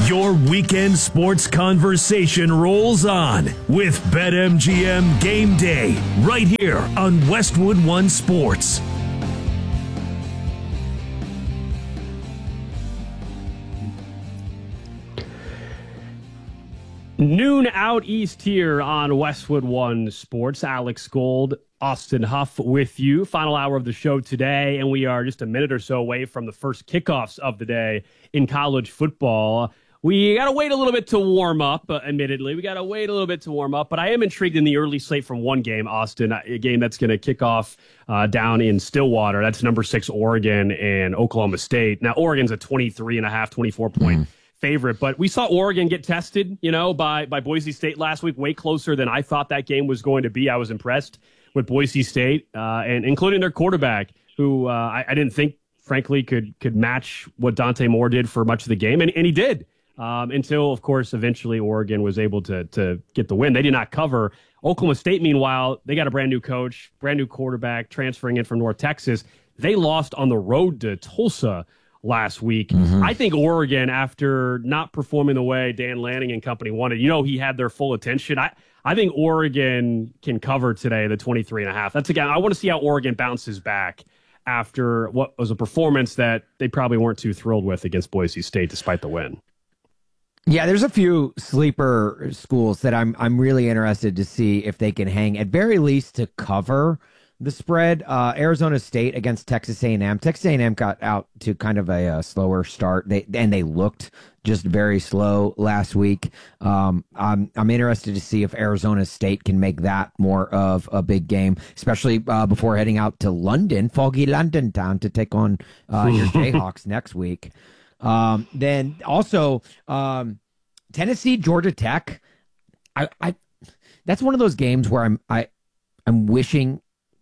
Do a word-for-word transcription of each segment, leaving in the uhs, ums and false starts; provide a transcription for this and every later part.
Your weekend sports conversation rolls on with BetMGM Game Day right here on Westwood One Sports. Noon out east here on Westwood One Sports. Alex Gold, Austin Huff with you. Final hour of the show today, and we are just a minute or so away from the first kickoffs of the day in college football. We got to wait a little bit to warm up, uh, admittedly. We got to wait a little bit to warm up, but I am intrigued in the early slate from one game, Austin, a game that's going to kick off uh, down in Stillwater. That's number six Oregon and Oklahoma State. Now, Oregon's a twenty-three and a half, twenty-four point mm. favorite, but we saw Oregon get tested, you know, by, by Boise State last week, way closer than I thought that game was going to be. I was impressed with Boise State, uh, and including their quarterback, who uh, I, I didn't think, frankly, could could match what Dante Moore did for much of the game, and, and he did. Um, until, of course, eventually Oregon was able to to get the win. They did not cover. Oklahoma State, meanwhile, they got a brand new coach, brand new quarterback, transferring in from North Texas. They lost on the road to Tulsa last week. Mm-hmm. I think Oregon, after not performing the way Dan Lanning and company wanted, you know, he had their full attention. I, I think Oregon can cover today, the twenty-three and a half. That's again, I want to see how Oregon bounces back after what was a performance that they probably weren't too thrilled with against Boise State, despite the win. Yeah, there's a few sleeper schools that I'm I'm really interested to see if they can hang, at very least, to cover the spread. Uh, Arizona State against Texas A and M. Texas A and M got out to kind of a, a slower start, they and they looked just very slow last week. Um, I'm I'm interested to see if Arizona State can make that more of a big game, especially uh, before heading out to London, foggy London town, to take on uh, your Jayhawks next week. Um, then also, um, Tennessee, Georgia Tech. I, I, that's one of those games where I'm, I, I'm wishing,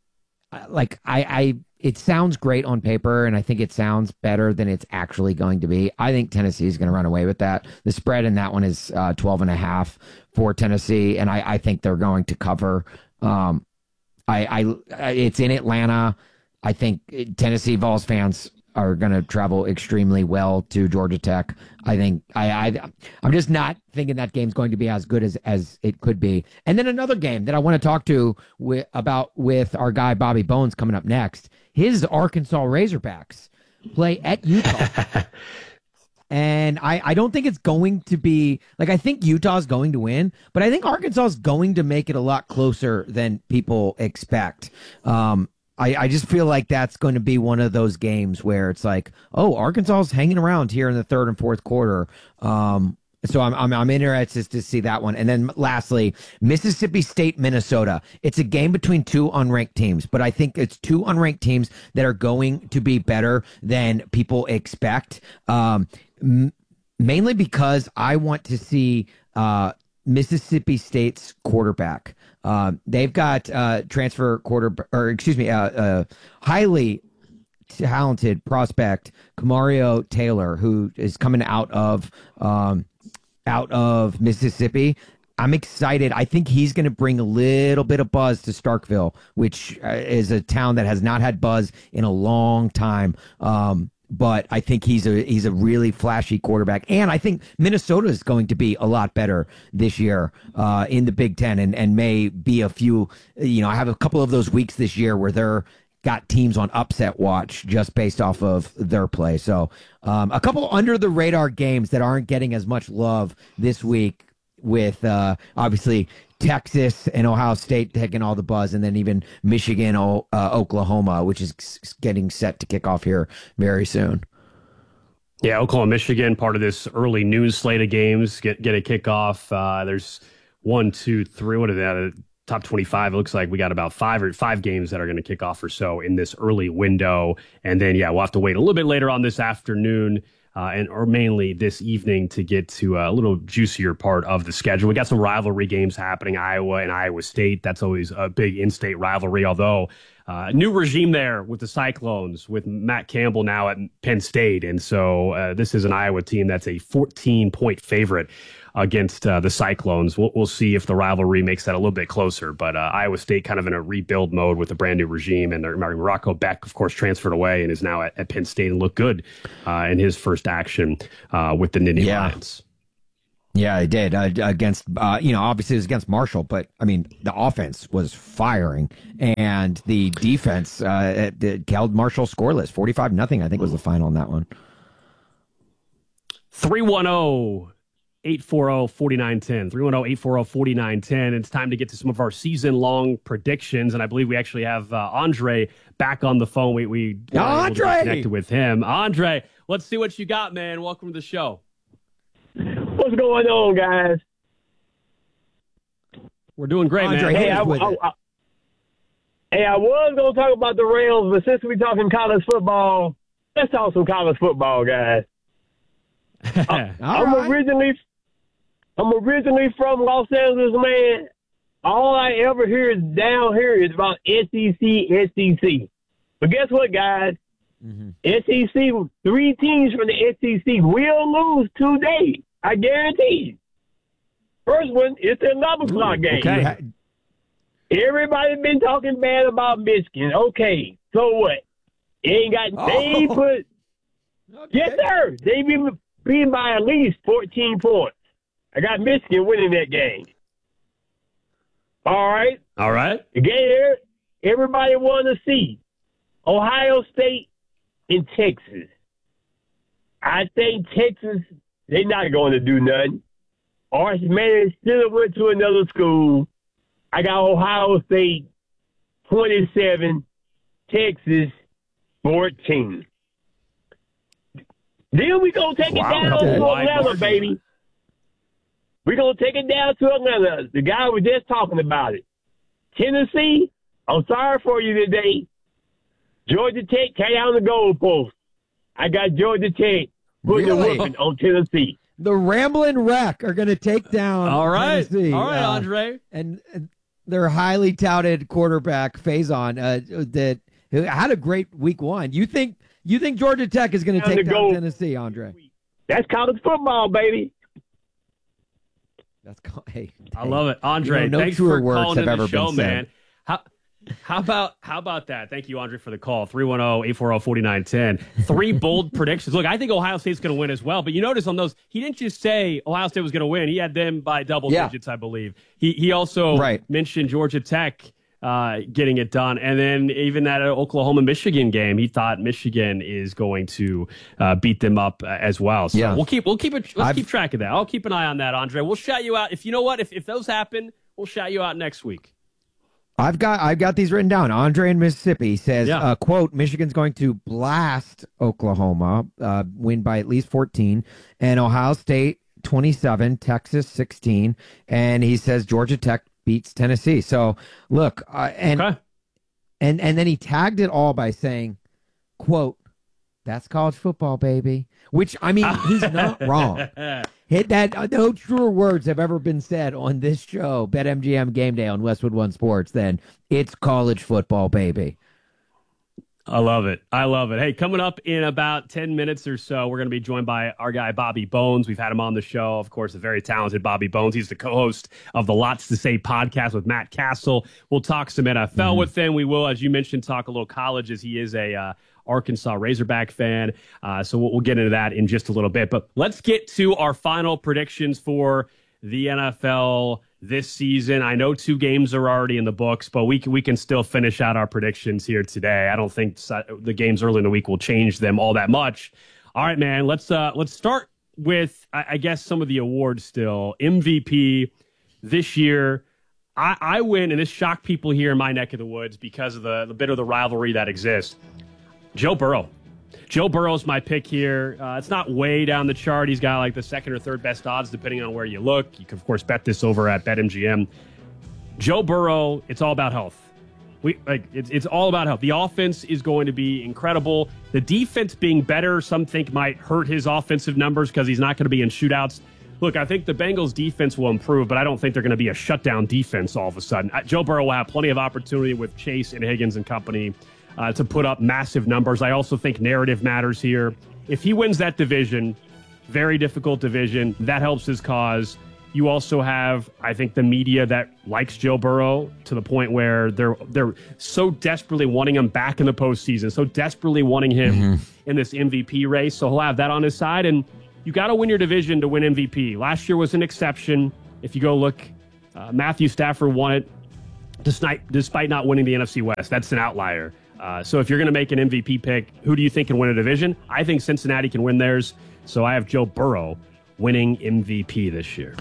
like, I, I, it sounds great on paper, and I think it sounds better than it's actually going to be. I think Tennessee is going to run away with that. The spread in that one is uh, twelve and a half for Tennessee, and I, I think they're going to cover. Um, I, I, it's in Atlanta. I think Tennessee Vols fans are going to travel extremely well to Georgia Tech. I think I, I, I'm just not thinking that game's going to be as good as, as it could be. And then another game that I want to talk to with, about with our guy Bobby Bones coming up next. His Arkansas Razorbacks play at Utah. And I, I don't think it's going to be, like, I think Utah's going to win, but I think Arkansas is going to make it a lot closer than people expect. Um, I, I just feel like that's going to be one of those games where it's like, oh, Arkansas's hanging around here in the third and fourth quarter. Um, so I'm, I'm I'm interested to see that one. And then lastly, Mississippi State, Minnesota. It's a game between two unranked teams, but I think it's two unranked teams that are going to be better than people expect. Um, m- mainly because I want to see uh, Mississippi State's quarterback. Uh, they've got uh, transfer quarter, or excuse me, uh, uh, highly talented prospect Kamario Taylor, who is coming out of um, out of Mississippi. I'm excited. I think he's going to bring a little bit of buzz to Starkville, which uh, is a town that has not had buzz in a long time. Um, But I think he's a he's a really flashy quarterback, and I think Minnesota is going to be a lot better this year uh, in the Big Ten, and, and may be a few. You know, I have a couple of those weeks this year where they're got teams on upset watch just based off of their play. So um, a couple under the radar games that aren't getting as much love this week, with uh, obviously Texas and Ohio State taking all the buzz, and then even Michigan, uh, Oklahoma, which is getting set to kick off here very soon. Yeah, Oklahoma, Michigan, part of this early news slate of games, get get a kickoff. Uh, there's one, two, three. What are that? Top twenty-five. It looks like we got about five or five games that are going to kick off or so in this early window, and then yeah, we'll have to wait a little bit later on this afternoon. Uh, and or mainly this evening to get to a little juicier part of the schedule. We got some rivalry games happening, Iowa and Iowa State. That's always a big in-state rivalry, although uh, new regime there with the Cyclones, with Matt Campbell now at Penn State. And so uh, this is an Iowa team that's a fourteen-point favorite against uh, the Cyclones. We'll, we'll see if the rivalry makes that a little bit closer. But uh, Iowa State kind of in a rebuild mode with a brand new regime. And their, Morocco Beck, of course, transferred away and is now at, at Penn State and looked good uh, in his first action uh, with the Nittany yeah. Lions. Yeah, they did uh, against, uh, you know, obviously it was against Marshall, but I mean, the offense was firing and the defense uh, it held Marshall scoreless. forty-five nothing, I think was the final in that one. three one zero, eight four zero, four nine one zero. three one zero, eight four zero, four nine one zero. It's time to get to some of our season-long predictions, and I believe we actually have uh, Andre back on the phone. We, we were able to get connected with him. Andre, let's see what you got, man. Welcome to the show. What's going on, guys? We're doing great, Andre, man. Hey, I, I, I, hey, I was going to talk about the Rams, but since we're talking college football, let's talk some college football, guys. I, I'm right. originally, I'm originally from Los Angeles, man. All I ever hear is down here is about S E C, S E C. But guess what, guys? Mm-hmm. S E C, three teams from the S E C will lose today. I guarantee you. First one, it's the eleven o'clock game. Okay. Everybody's been talking bad about Michigan. Okay, so what? They ain't got, Oh. they ain't put, Okay. yes, sir. They been beaten by at least fourteen points. I got Michigan winning that game. All right. All right. Again, everybody want to see Ohio State and Texas. I think Texas, they're not going to do nothing. Arch Manning still went to another school. I got Ohio State twenty-seven, Texas fourteen. Then we going to take Wow. it down Okay. to Wide Atlanta, margin. baby. We're going to take it down to Atlanta. The guy was just talking about it. Tennessee, I'm sorry for you today. Georgia Tech, carry on the goalpost. I got Georgia Tech putting Really? the whooping on Tennessee. The Ramblin' Wreck are going to take down All right. Tennessee. All right, Uh, Andre. and and their highly touted quarterback Faison uh, that had a great week one. You think you think Georgia Tech is going to Down take to down go. Tennessee, Andre? That's college football, baby. That's co- hey, I love it, Andre. You know, no thanks truer for words calling have in ever the show, been said. man. How how about how about that? Thank you, Andre, for the call. three one zero, eight four zero, four nine one zero. Three bold predictions. Look, I think Ohio State's going to win as well. But you notice on those, he didn't just say Ohio State was going to win. He had them by double Yeah. digits, I believe. He he also Right. mentioned Georgia Tech uh, getting it done, and then even that Oklahoma Michigan game, he thought Michigan is going to uh, beat them up uh, as well. So Yeah. we'll keep we'll keep it. Let's I've- keep track of that. I'll keep an eye on that, Andre. We'll shout you out if you know what. If if those happen, we'll shout you out next week. I've got I've got these written down. Andre in Mississippi says, Yeah. uh, "quote Michigan's going to blast Oklahoma, uh, win by at least fourteen, and Ohio State twenty-seven, Texas sixteen, and he says Georgia Tech beats Tennessee." So look, uh, and Okay. and and then he tagged it all by saying, "quote That's college football, baby." Which I mean, he's not wrong. Hit that. Uh, no truer words have ever been said on this show, BetMGM Game Day on Westwood One Sports. Then it's college football, baby. I love it. I love it. Hey, coming up in about ten minutes or so, we're going to be joined by our guy, Bobby Bones. We've had him on the show. Of course, the very talented Bobby Bones. He's the co-host of the Lots to Say podcast with Matt Castle. We'll talk some N F L mm-hmm. with him. We will, as you mentioned, talk a little college as he is a uh, Arkansas Razorback fan. Uh, so we'll, we'll get into that in just a little bit. But let's get to our final predictions for the N F L this season. I know two games are already in the books, but we can, we can still finish out our predictions here today. I don't think the games early in the week will change them all that much. All right, man, let's uh, let's start with, I, I guess, some of the awards still. M V P this year, I, I win, and this shocked people here in my neck of the woods because of the, the bit of the rivalry that exists. Joe Burrow. Joe Burrow's my pick here. Uh, it's not way down the chart. He's got like the second or third best odds, depending on where you look. You can, of course, bet this over at BetMGM. Joe Burrow, it's all about health. We like it's it's all about health. The offense is going to be incredible. The defense being better, some think might hurt his offensive numbers because he's not going to be in shootouts. Look, I think the Bengals defense will improve, but I don't think they're going to be a shutdown defense all of a sudden. Joe Burrow will have plenty of opportunity with Chase and Higgins and company Uh, to put up massive numbers. I also think narrative matters here. If he wins that division, very difficult division, that helps his cause. You also have, I think, the media that likes Joe Burrow to the point where they're they're so desperately wanting him back in the postseason, so desperately wanting him mm-hmm. in this M V P race. So he'll have that on his side. And you got to win your division to win M V P. Last year was an exception. If you go look, uh, Matthew Stafford won it despite, despite not winning the N F C West. That's an outlier. Uh, so if you're going to make an M V P pick, who do you think can win a division? I think Cincinnati can win theirs. So I have Joe Burrow winning M V P this year.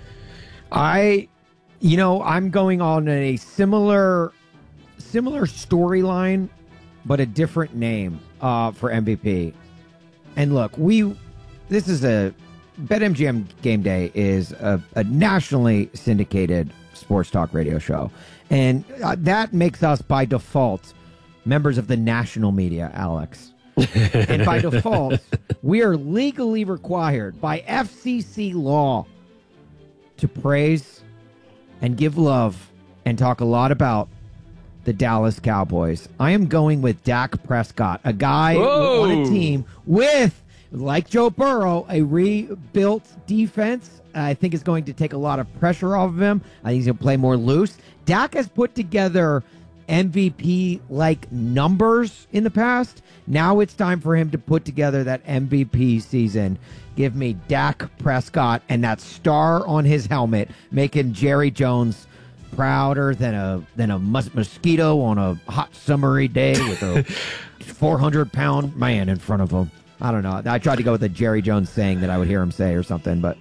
I, you know, I'm going on a similar, similar storyline, but a different name uh, for M V P. And look, we, this is a, BetMGM Game Day is a, a nationally syndicated sports talk radio show. And uh, that makes us by default members of the national media, Alex. And by default, we are legally required by F C C law to praise and give love and talk a lot about the Dallas Cowboys. I am going with Dak Prescott, a guy Whoa. on a team with, like Joe Burrow, a rebuilt defense. I think is going to take a lot of pressure off of him. I think he's going to play more loose. Dak has put together M V P-like numbers in the past. Now it's time for him to put together that M V P season. Give me Dak Prescott and that star on his helmet, making Jerry Jones prouder than a than a mus- mosquito on a hot summery day with a four hundred pound man in front of him. I don't know. I tried to go with a Jerry Jones saying that I would hear him say or something, but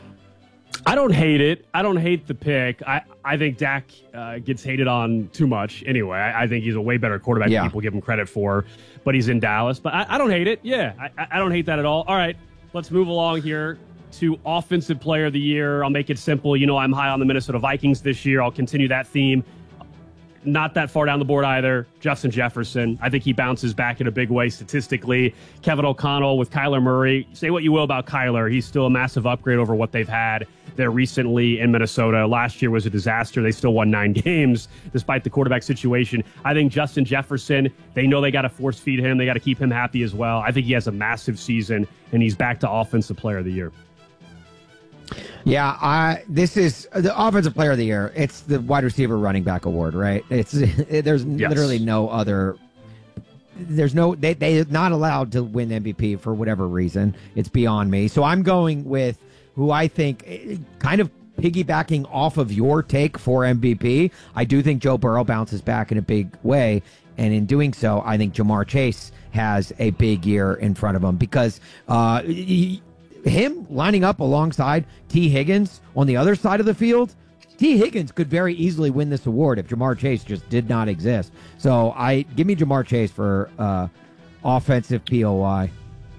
I don't hate it. I don't hate the pick. I, I think Dak uh, gets hated on too much anyway. I, I think he's a way better quarterback yeah. than people give him credit for, but he's in Dallas. But I, I don't hate it. Yeah, I, I don't hate that at all. All right, let's move along here to Offensive Player of the Year. I'll make it simple. You know I'm high on the Minnesota Vikings this year. I'll continue that theme. Not that far down the board either. Justin Jefferson. I think he bounces back in a big way statistically. Kevin O'Connell with Kyler Murray. Say what you will about Kyler. He's still a massive upgrade over what they've had there recently in Minnesota. Last year was a disaster. They still won nine games despite the quarterback situation. I think Justin Jefferson, they know they got to force feed him. They got to keep him happy as well. I think he has a massive season, and he's back to Offensive Player of the Year. Yeah, I this is the Offensive Player of the Year. It's the wide receiver running back award, right? It's it, there's yes. literally no other. There's no they they're not allowed to win M V P for whatever reason. It's beyond me. So I'm going with who I think kind of piggybacking off of your take for M V P. I do think Joe Burrow bounces back in a big way, and in doing so, I think Jamar Chase has a big year in front of him because uh. He, him lining up alongside T. Higgins on the other side of the field, T. Higgins could very easily win this award if Jamar Chase just did not exist. So I give me Jamar Chase for uh, offensive P O I.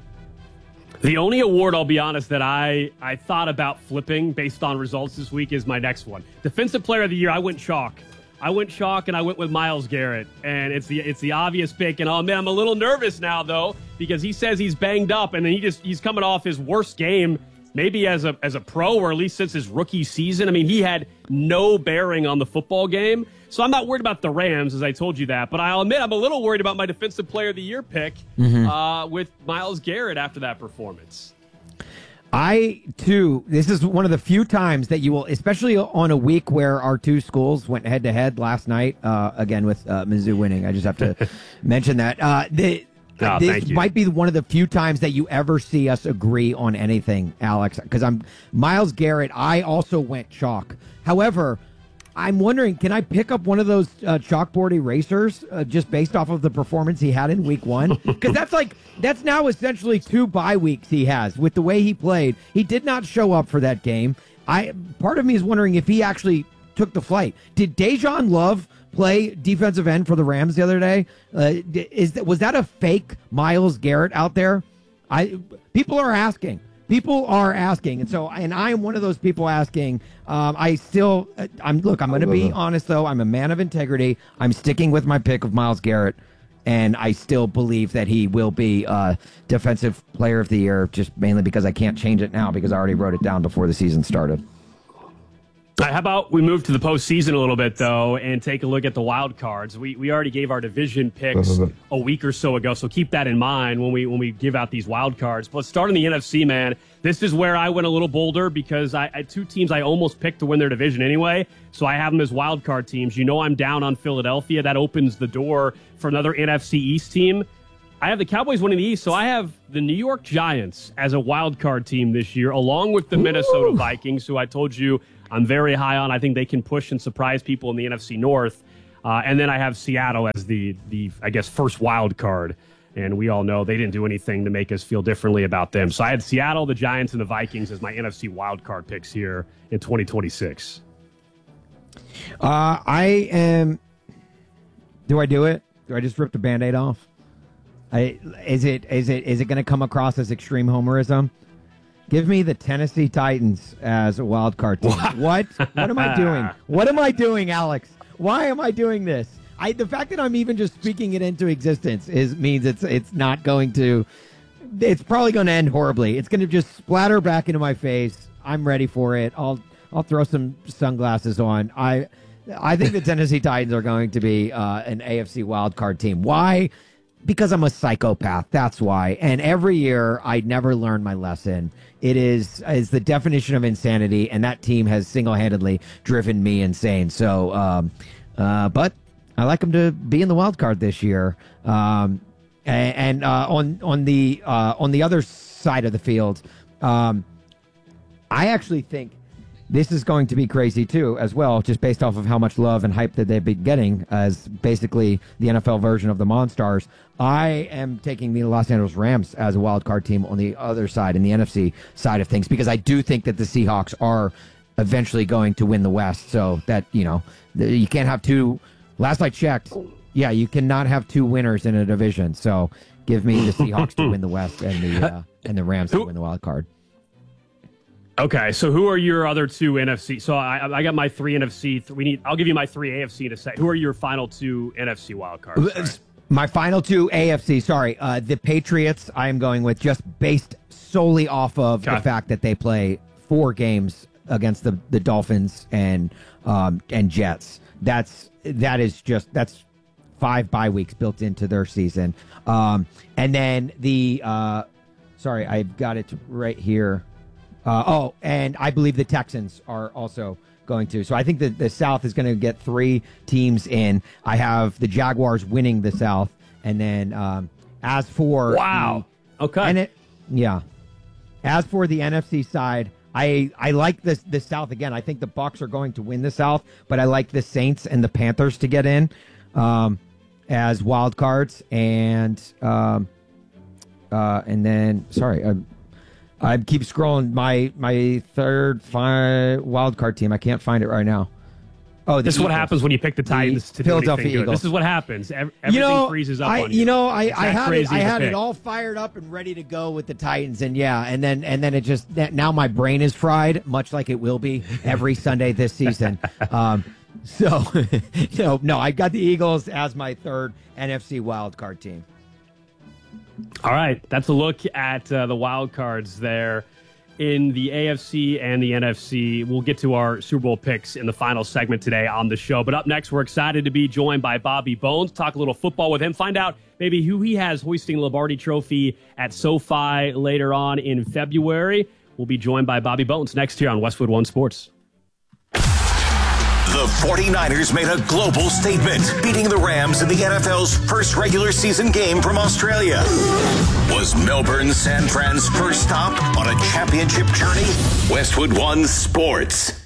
The only award, I'll be honest, that I, I thought about flipping based on results this week is my next one. Defensive Player of the Year, I went chalk. I went chalk and I went with Myles Garrett, and it's the it's the obvious pick. And oh man, I'm a little nervous now though because he says he's banged up, and then he just he's coming off his worst game, maybe as a as a pro or at least since his rookie season. I mean, he had no bearing on the football game, so I'm not worried about the Rams, as I told you that. But I'll admit I'm a little worried about my Defensive Player of the Year pick mm-hmm. uh, with Myles Garrett after that performance. I, too, this is one of the few times that you will, especially on a week where our two schools went head-to-head last night, uh, again with uh, Mizzou winning. I just have to mention that. Uh, the, oh, this might be one of the few times that you ever see us agree on anything, Alex, because I'm Myles Garrett. I also went chalk. However, I'm wondering, can I pick up one of those uh, chalkboard erasers uh, just based off of the performance he had in week one? Because that's like, that's now essentially two bye weeks he has with the way he played. He did not show up for that game. I Part of me is wondering if he actually took the flight. Did Dejan Love play defensive end for the Rams the other day? Uh, is that, was that a fake Myles Garrett out there? I People are asking. People are asking, and so, and I am one of those people asking. Um, I still, I'm look. I'm going to be it. honest, though. I'm a man of integrity. I'm sticking with my pick of Myles Garrett, and I still believe that he will be uh, Defensive Player of the Year. Just mainly because I can't change it now because I already wrote it down before the season started. All right, how about we move to the postseason a little bit, though, and take a look at the wild cards. We we already gave our division picks a week or so ago, so keep that in mind when we when we give out these wild cards. But let's start in the N F C, man. This is where I went a little bolder because I had two teams I almost picked to win their division anyway, so I have them as wild card teams. You know I'm down on Philadelphia. That opens the door for another N F C East team. I have the Cowboys winning the East, so I have the New York Giants as a wild card team this year, along with the Ooh. Minnesota Vikings, who I told you I'm very high on. I think they can push and surprise people in the N F C North. Uh, and then I have Seattle as the, the, I guess, first wild card. And we all know they didn't do anything to make us feel differently about them. So I had Seattle, the Giants, and the Vikings as my N F C wild card picks here in twenty twenty-six. Uh, I am. Do I do it? Do I just rip the Band-Aid off? I, is it is it is it going to come across as extreme homerism? Give me the Tennessee Titans as a wild card team. What? What am I doing? What am I doing, Alex? Why am I doing this? I the fact that I'm even just speaking it into existence is means it's it's not going to. It's probably going to end horribly. It's going to just splatter back into my face. I'm ready for it. I'll I'll throw some sunglasses on. I I think the Tennessee Titans are going to be uh, an A F C wildcard team. Why? Because I'm a psychopath. That's why. And every year I never learn my lesson. It is is the definition of insanity, and that team has single-handedly driven me insane. So, um, uh, but I like them to be in the wild card this year. Um, and and uh, on on the uh, on the other side of the field, um, I actually think this is going to be crazy too, as well, just based off of how much love and hype that they've been getting as basically the N F L version of the Monstars. I am taking the Los Angeles Rams as a wild card team on the other side, in the N F C side of things, because I do think that the Seahawks are eventually going to win the West. So that, you know, you can't have two. Last I checked, yeah, you cannot have two winners in a division. So give me the Seahawks to win the West and the uh, and the Rams to win the wild card. Okay, so who are your other two N F C? So I, I got my three N F C. We need. I'll give you my three A F C in a sec. Who are your final two N F C wildcards? Sorry. My final two A F C. Sorry, uh, the Patriots. I am going with just based solely off of okay. the fact that they play four games against the, the Dolphins and um, and Jets. That's that is just that's five bye weeks built into their season. Um, and then the uh, sorry, I've got it right here. Uh, oh, and I believe the Texans are also going to. So I think that the South is going to get three teams in. I have the Jaguars winning the South, and then um, as for wow, the, okay, and it yeah. As for the N F C side, I I like this the South again. I think the Bucs are going to win the South, but I like the Saints and the Panthers to get in um, as wild cards, and um, uh, and then sorry. I, I keep scrolling. My my third fi- wild card team. I can't find it right now. Oh, this is what happens when you pick the Titans the to do Philadelphia anything good. Eagles. This is what happens. Everything you know, freezes up I, on you. You know, I, I had it, I had pick. it all fired up and ready to go with the Titans, and yeah, and then and then it just now my brain is fried, much like it will be every Sunday this season. Um, so, so no, I got the Eagles as my third N F C wild card team. All right, that's a look at uh, the wild cards there in the A F C and the N F C. We'll get to our Super Bowl picks in the final segment today on the show. But up next, we're excited to be joined by Bobby Bones, talk a little football with him, find out maybe who he has hoisting the Lombardi Trophy at SoFi later on in February. We'll be joined by Bobby Bones next here on Westwood One Sports. The 49ers made a global statement, beating the Rams in the N F L's first regular season game from Australia. Was Melbourne San Fran's first stop on a championship journey? Westwood One Sports.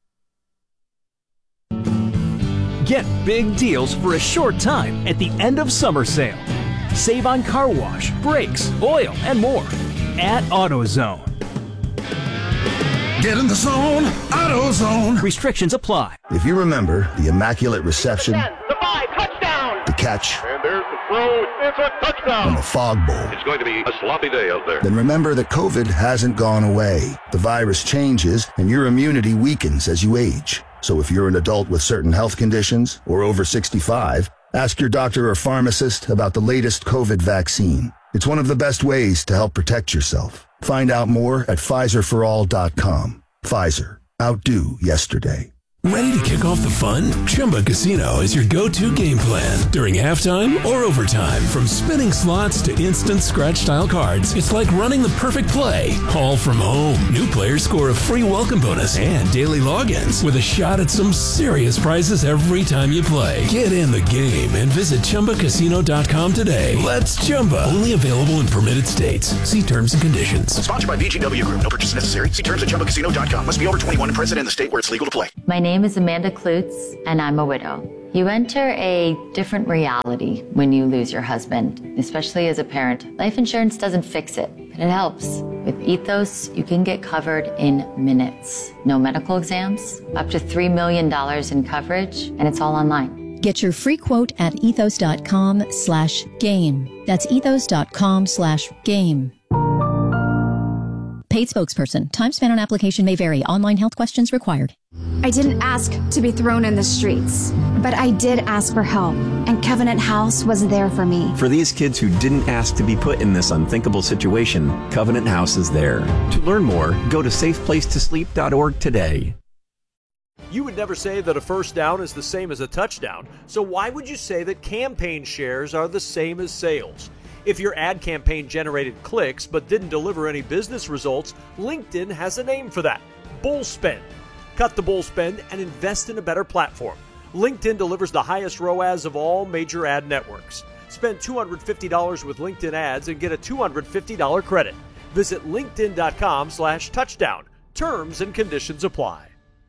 Get big deals for a short time at the end of summer sale. Save on car wash, brakes, oil, and more at AutoZone. Get in the zone, AutoZone. Restrictions apply. If you remember the immaculate reception, ten, the five, touchdown. The catch, and there's the throw. It's a touchdown. And the fog bowl. It's going to be a sloppy day out there. Then remember that COVID hasn't gone away. The virus changes, and your immunity weakens as you age. So if you're an adult with certain health conditions or over sixty-five, ask your doctor or pharmacist about the latest COVID vaccine. It's one of the best ways to help protect yourself. Find out more at Pfizer for all dot com. Pfizer. Outdo yesterday. Ready to kick off the fun? Chumba Casino is your go-to game plan during halftime or overtime. From spinning slots to instant scratch-style cards, it's like running the perfect play, all from home. New players score a free welcome bonus and daily logins with a shot at some serious prizes every time you play. Get in the game and visit Chumba Casino dot com today. Let's Chumba. Only available in permitted states. See terms and conditions. Sponsored by V G W Group. No purchase necessary. See terms at Chumba Casino dot com. Must be over twenty-one and present in the state where it's legal to play. My name is Amanda Klutz, and I'm a widow. You enter a different reality when you lose your husband, especially as a parent. Life insurance doesn't fix it, but it helps. With Ethos, you can get covered in minutes. No medical exams, up to three million dollars in coverage, and it's all online. Get your free quote at ethos.com slash game. That's ethos.com slash game. Paid spokesperson. Time spent on application may vary. Online health questions required. I didn't ask to be thrown in the streets, but I did ask for help, and Covenant House was there for me. For these kids who didn't ask to be put in this unthinkable situation, Covenant House is there. To learn more, go to safe place to sleep dot org today. You would never say that a first down is the same as a touchdown, so why would you say that campaign shares are the same as sales? If your ad campaign generated clicks but didn't deliver any business results, LinkedIn has a name for that: bull spend. Cut the bull spend and invest in a better platform. LinkedIn delivers the highest R O A S of all major ad networks. Spend two hundred fifty dollars with LinkedIn ads and get a two hundred fifty dollars credit. Visit linkedin.com slash touchdown. Terms and conditions apply.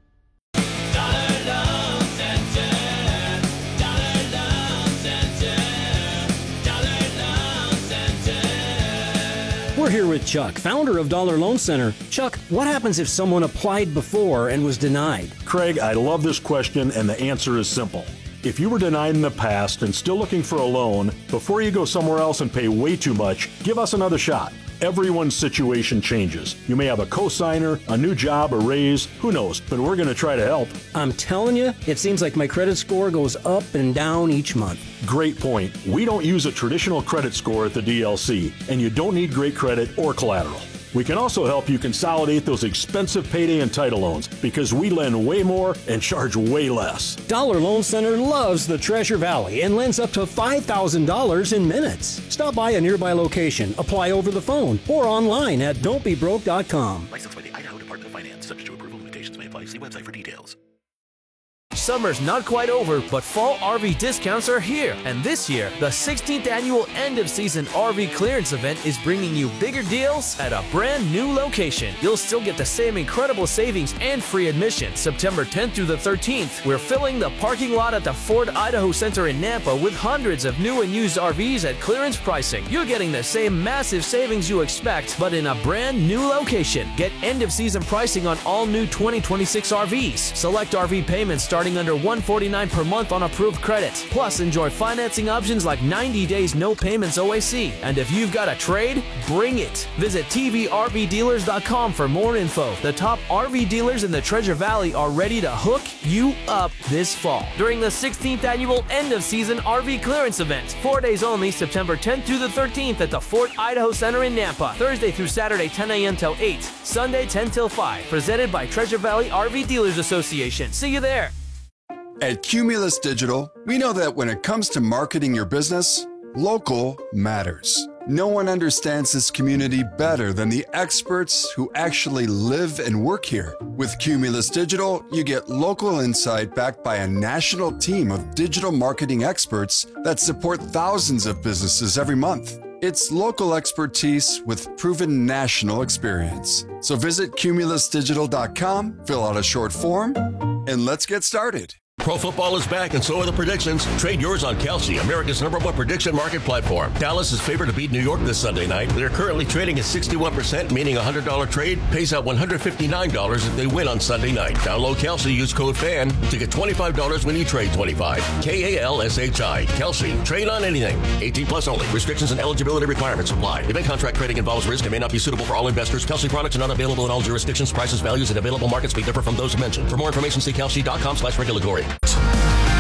We're here with Chuck, founder of Dollar Loan Center. Chuck, what happens if someone applied before and was denied? Craig, I love this question, and the answer is simple. If you were denied in the past and still looking for a loan, before you go somewhere else and pay way too much, give us another shot. Everyone's situation changes. You may have a cosigner, a new job, a raise, who knows, but we're going to try to help. I'm telling you, it seems like my credit score goes up and down each month. Great point. We don't use a traditional credit score at the D L C, and you don't need great credit or collateral. We can also help you consolidate those expensive payday and title loans because we lend way more and charge way less. Dollar Loan Center loves the Treasure Valley and lends up to five thousand dollars in minutes. Stop by a nearby location, apply over the phone, or online at don't be broke dot com. Licensed by the Idaho Department of Finance. Subject to approval. Limitations may apply. See website for details. Summer's not quite over, but fall R V discounts are here. And this year, the sixteenth annual end-of-season R V clearance event is bringing you bigger deals at a brand new location. You'll still get the same incredible savings and free admission. September tenth through the thirteenth, we're filling the parking lot at the Ford Idaho Center in Nampa with hundreds of new and used R Vs at clearance pricing. You're getting the same massive savings you expect, but in a brand new location. Get end-of-season pricing on all new twenty twenty-six R Vs. Select R V payments starting under one hundred forty-nine dollars per month on approved credit. Plus, enjoy financing options like ninety days no payments O A C. And if you've got a trade, bring it. Visit T V R V dealers dot com for more info. The top R V dealers in the Treasure Valley are ready to hook you up this fall during the sixteenth annual end-of-season R V clearance event. Four days only, September tenth through the thirteenth at the Fort Idaho Center in Nampa. Thursday through Saturday, ten a.m. till eight. Sunday, ten till five. Presented by Treasure Valley R V Dealers Association. See you there. At Cumulus Digital, we know that when it comes to marketing your business, local matters. No one understands this community better than the experts who actually live and work here. With Cumulus Digital, you get local insight backed by a national team of digital marketing experts that support thousands of businesses every month. It's local expertise with proven national experience. So visit Cumulus Digital dot com, fill out a short form, and let's get started. Pro football is back, and so are the predictions. Trade yours on Kalshi, America's number one prediction market platform. Dallas is favored to beat New York this Sunday night. They're currently trading at sixty-one percent, meaning a one hundred dollars trade pays out one hundred fifty-nine dollars if they win on Sunday night. Download Kalshi, use code FAN to get twenty-five dollars when you trade twenty-five. K A L S H I. Kalshi. Trade on anything. eighteen plus only. Restrictions and eligibility requirements apply. Event contract trading involves risk and may not be suitable for all investors. Kalshi products are not available in all jurisdictions. Prices, values, and available markets may differ from those mentioned. For more information, see Kalshi dot com slash regulatory.